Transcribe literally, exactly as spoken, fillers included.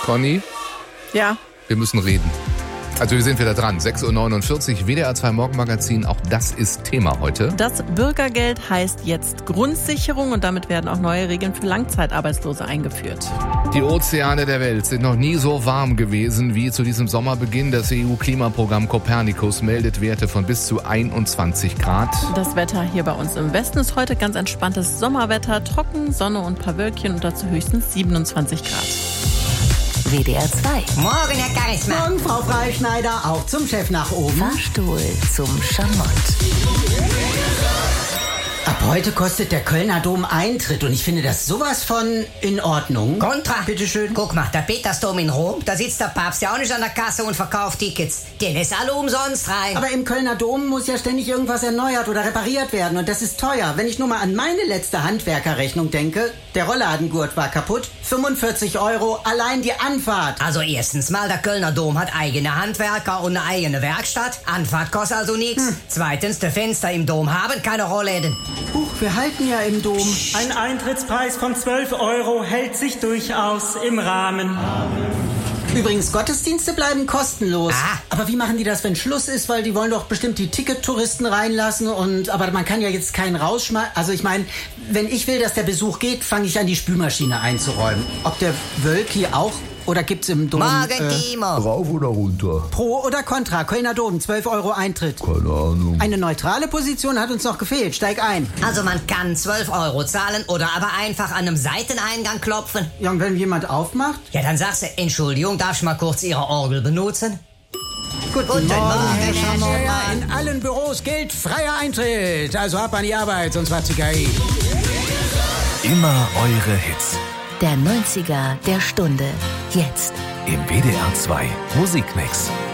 Conny, Ja. wir müssen reden. Also wir sind wieder dran. sechs Uhr neunundvierzig, W D R zwei Morgenmagazin. Auch das ist Thema heute. Das Bürgergeld heißt jetzt Grundsicherung und damit werden auch neue Regeln für Langzeitarbeitslose eingeführt. Die Ozeane der Welt sind noch nie so warm gewesen wie zu diesem Sommerbeginn. Das E U-Klimaprogramm Copernicus meldet Werte von bis zu einundzwanzig Grad. Das Wetter hier bei uns im Westen ist heute ganz entspanntes Sommerwetter, trocken, Sonne und ein paar Wölkchen und dazu höchstens siebenundzwanzig Grad. W D R zwei. Morgen, Herr Charisma. Morgen, Frau Freischneider, auch zum Chef nach oben. Fahrstuhl zum Schamott. Ab heute kostet der Kölner Dom Eintritt und ich finde das sowas von in Ordnung. Kontra. Bitteschön. Guck mal, der Petersdom in Rom, da sitzt der Papst ja auch nicht an der Kasse und verkauft Tickets. Den ist alle umsonst rein. Aber im Kölner Dom muss ja ständig irgendwas erneuert oder repariert werden und das ist teuer. Wenn ich nur mal an meine letzte Handwerkerrechnung denke, der Rolladengurt war kaputt, fünfundvierzig Euro, allein die Anfahrt. Also erstens mal, der Kölner Dom hat eigene Handwerker und eine eigene Werkstatt. Anfahrt kostet also nichts. Hm. Zweitens, die Fenster im Dom haben keine Rollläden. Huch, wir halten ja im Dom. Ein Eintrittspreis von zwölf Euro hält sich durchaus im Rahmen. Übrigens, Gottesdienste bleiben kostenlos. Ah. Aber wie machen die das, wenn Schluss ist? Weil die wollen doch bestimmt die Ticket-Touristen reinlassen und, aber man kann ja jetzt keinen rausschmeißen. Also ich meine, wenn ich will, dass der Besuch geht, fange ich an, die Spülmaschine einzuräumen. Ob der Wölki auch oder gibt's im Dom... Morgen, äh, Timo. Rauf oder runter? Pro oder Contra? Kölner Dom, zwölf Euro Eintritt. Keine Ahnung. Eine neutrale Position hat uns noch gefehlt. Steig ein. Also man kann zwölf Euro zahlen oder aber einfach an einem Seiteneingang klopfen. Ja, und wenn jemand aufmacht? Ja, dann sagst du, Entschuldigung, darf ich mal kurz Ihre Orgel benutzen? Guten, Guten Morgen, Morgen, Herr Herr Schammer. Schäfer. In allen Büros gilt freier Eintritt. Also ab an die Arbeit, sonst war C K I. Immer eure Hits. Der neunziger der Stunde. Jetzt. Im W D R zwei Musikmix.